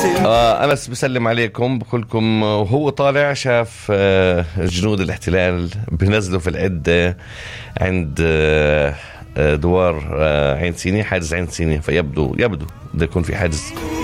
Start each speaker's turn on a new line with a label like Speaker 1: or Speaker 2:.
Speaker 1: أنس بسلم عليكم بكلكم. وهو طالع شاف جنود الاحتلال بنزلوا في العدة عند دوار عين سيني، حاجز عين سيني، فيبدو ده يكون في حاجز